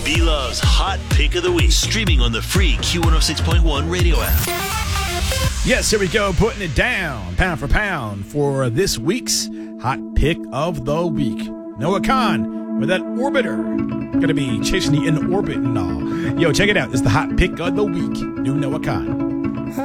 B-Love's Hot Pick of the Week, streaming on the free Q106.1 radio app. Yes, here we go, putting it down, pound for pound, for this week's Hot Pick of the Week. Noah Kahan with that orbiter. Gonna be chasing you in orbit and all. Yo, check it out. This is the Hot Pick of the Week. New Noah Kahan.